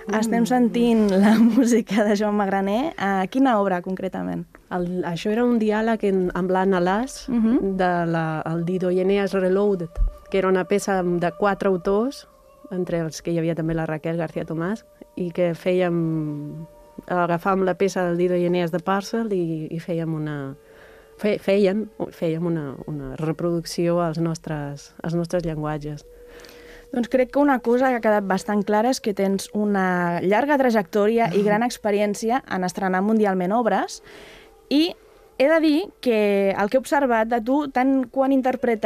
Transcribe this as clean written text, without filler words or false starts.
Estem sentint la música de Joan Magraner. Quina obra, concretament? Això era un diàleg amb l'Anna Las, del Dido i Eneas Reloaded, que era una peça de 4 autors, entre els que hi havia també la Raquel García Tomàs, i que agafàvem la peça del Dido i Eneas de Parcel i fèiem una reproducció als nostres llenguatges. Doncs crec que una cosa que ha quedat bastant clara és que tens una llarga trajectòria i gran experiència en estrenar mundialment obres, i he de dir que el que he observat de tu, tant quan interpretes